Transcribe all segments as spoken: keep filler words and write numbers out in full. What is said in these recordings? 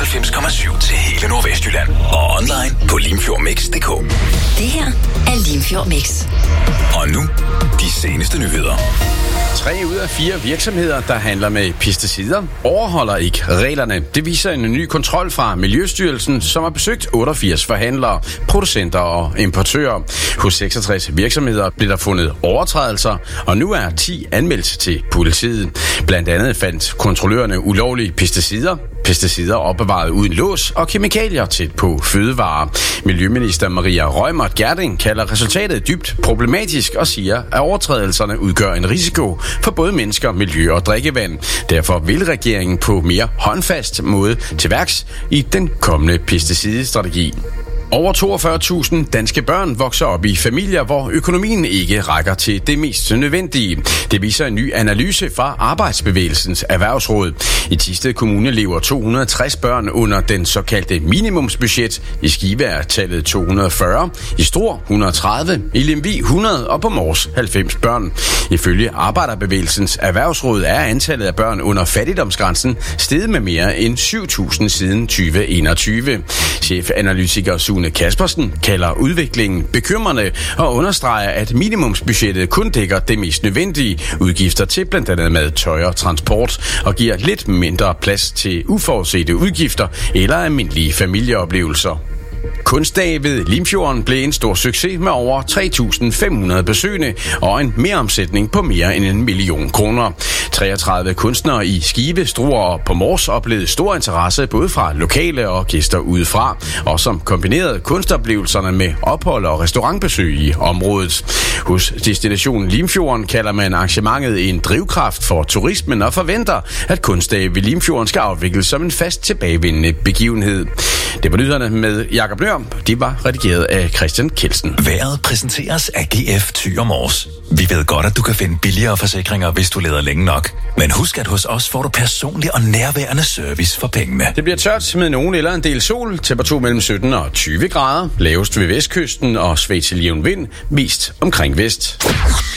fireoghalvfems komma syv til hele Nordvestjylland. Og online på limfjordmix punktum d k. Det her er Limfjord Mix. Og nu, de seneste nyheder. Tre ud af fire virksomheder, der handler med pesticider, overholder ikke reglerne. Det viser en ny kontrol fra Miljøstyrelsen, som har besøgt otteogfirs forhandlere, producenter og importører. Hos seksogtres virksomheder blev der fundet overtrædelser, og nu er ti anmeldt til politiet. Blandt andet fandt kontrollørerne ulovlige pesticider, pesticider opbevaret uden lås og kemikalier tæt på fødevarer. Miljøminister Maria Reumert Gjerding kalder resultatet dybt problematisk og siger, at overtrædelserne udgør en risiko for både mennesker, miljø og drikkevand. Derfor vil regeringen på mere håndfast måde til værks i den kommende pesticidstrategi. Over toogfyrre tusind danske børn vokser op i familier, hvor økonomien ikke rækker til det mest nødvendige. Det viser en ny analyse fra Arbejdsbevægelsens Erhvervsråd. I Thisted Kommune lever to hundrede og tres børn under den såkaldte minimumsbudget. I Skive er tallet to hundrede og fyrre, i Struer et hundrede og tredive, i Lemvig hundrede og på Mors halvfems børn. Ifølge Arbejderbevægelsens Erhvervsråd er antallet af børn under fattigdomsgrænsen steget med mere end syv tusind siden tyve enogtyve. Chefanalytiker Sune Kaspersen kalder udviklingen bekymrende og understreger, at minimumsbudgettet kun dækker det mest nødvendige udgifter til blandt andet mad, tøj og transport og giver lidt mindre plads til uforudsete udgifter eller almindelige familieoplevelser. Kunstdag ved Limfjorden blev en stor succes med over tre tusind fem hundrede besøgende og en meromsætning på mere end en million kroner. treogtredive kunstnere i Skive, Struer og på Mors oplevede stor interesse både fra lokale og gæster udefra, og som kombinerede kunstoplevelserne med ophold og restaurantbesøg i området. Hos destinationen Limfjorden kalder man arrangementet en drivkraft for turismen og forventer, at Kunstdag ved Limfjorden skal afvikles som en fast tilbagevendende begivenhed. Det var nyhederne med Jakob Nør. De var redigeret af Christian Kelsen. Vejret præsenteres af G F Thyre Mors. Vi ved godt, at du kan finde billigere forsikringer, hvis du leder længe nok. Men husk, at hos os får du personlig og nærværende service for pengene. Det bliver tørt med nogen eller en del sol. Temperatur mellem sytten og tyve grader. Lavest ved vestkysten og svag til jævn vind. Mest omkring vest.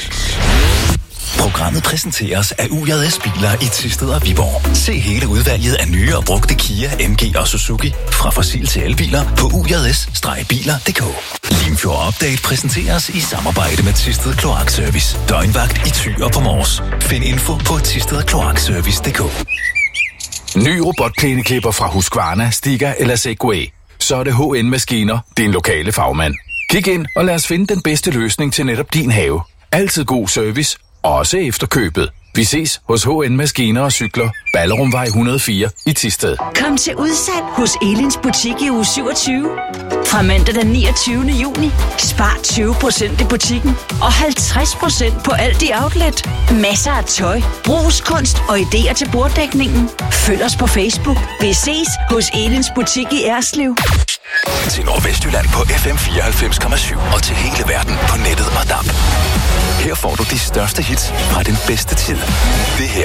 Programmet præsenteres af U J S Biler i Thisted og Viborg. Se hele udvalget af nye og brugte Kia, M G og Suzuki fra fossil til elbiler på u j s biler punktum d k. Limfjord Update præsenteres i samarbejde med Thisted Kloakservice. Døgnvagt i Thy og på Mors. Find info på thisted kloakservice punktum d k. Ny robotplæneklipper fra Husqvarna, Stiga eller Segway. Så er det H N Maskiner, din lokale fagmand. Kig ind og lad os finde den bedste løsning til netop din have. Altid god service, også efter købet. Vi ses hos H N Maskiner og Cykler, Ballerumvej et hundrede og fire i Thisted. Kom til udsalg hos Elins butik i uge syvogtyve. Fra mandag den niogtyvende juni. Spar tyve procent i butikken og halvtreds procent på alt i outlet. Masser af tøj, brugskunst og idéer til borddækningen. Følg os på Facebook. Vi ses hos Elins butik i Erslev. Til Nordvestjylland på F M fireoghalvfems komma syv og til hele verden på nettet og D A B. Her får du de største hits fra den bedste tid. Det her